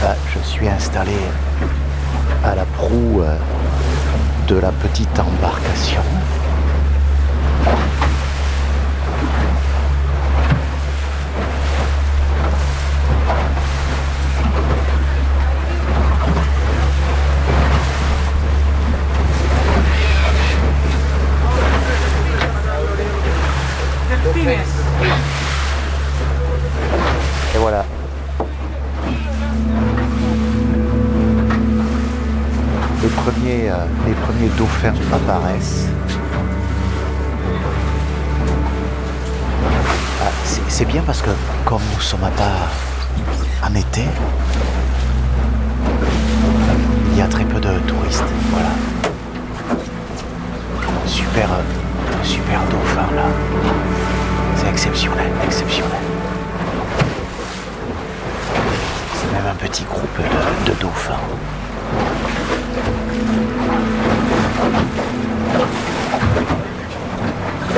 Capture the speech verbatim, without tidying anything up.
Bah, je suis installé à la proue euh, de la petite embarcation. Et voilà. Les premiers, euh, les premiers dauphins apparaissent. Ah, c'est, c'est bien parce que comme nous sommes pas en été, il y a très peu de touristes. Voilà. Super, euh, super dauphin là. C'est exceptionnel, exceptionnel. C'est même un petit groupe de, de dauphins.